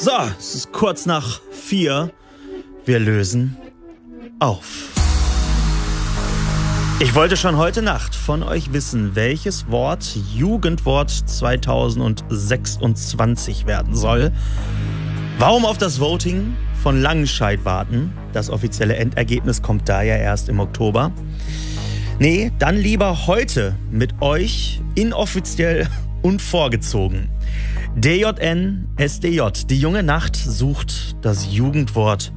So, es ist kurz nach 4. Wir lösen auf. Ich wollte schon heute Nacht von euch wissen, welches Wort Jugendwort 2026 werden soll. Warum auf das Voting von Langenscheidt warten? Das offizielle Endergebnis kommt da ja erst im Oktober. Nee, dann lieber heute mit euch inoffiziell und vorgezogen. DJN SDJ, die junge Nacht sucht das Jugendwort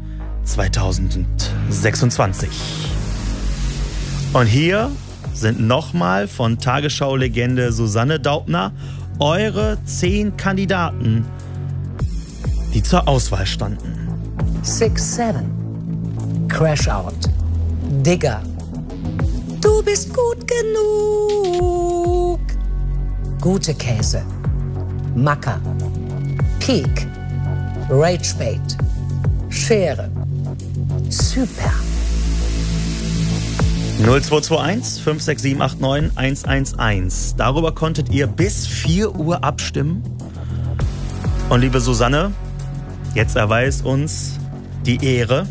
2026. Und hier sind nochmal von Tagesschau-Legende Susanne Daubner eure 10 Kandidaten, die zur Auswahl standen. 6-7. Crash Out. Digger. Du bist gut genug. Gute Käse. Macker. Peak. Ragebait. Schere. Super. 0221 56789 111. Darüber konntet ihr bis 4 Uhr abstimmen. Und liebe Susanne, jetzt erweist uns die Ehre.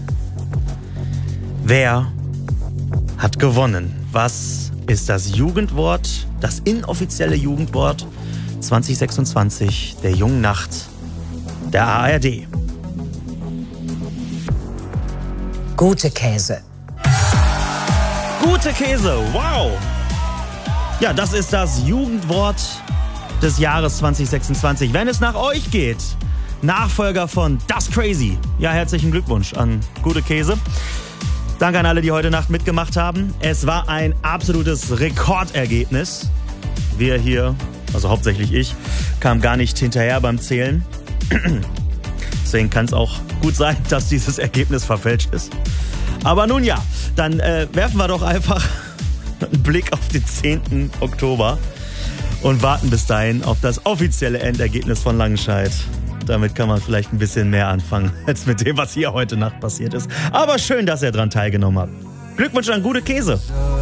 Wer hat gewonnen? Was ist das Jugendwort, das inoffizielle Jugendwort 2026 der jungen Nacht der ARD? Gute Käse. Gute Käse, wow! Ja, das ist das Jugendwort des Jahres 2026. Wenn es nach euch geht, Nachfolger von Das Crazy. Ja, herzlichen Glückwunsch an Gute Käse. Danke an alle, die heute Nacht mitgemacht haben. Es war ein absolutes Rekordergebnis. Wir hier, also hauptsächlich ich, kam gar nicht hinterher beim Zählen. Deswegen kann es auch gut sein, dass dieses Ergebnis verfälscht ist. Aber nun ja, dann werfen wir doch einfach einen Blick auf den 10. Oktober und warten bis dahin auf das offizielle Endergebnis von Langenscheidt. Damit kann man vielleicht ein bisschen mehr anfangen, als mit dem, was hier heute Nacht passiert ist. Aber schön, dass ihr dran teilgenommen habt. Glückwunsch an Gute Käse.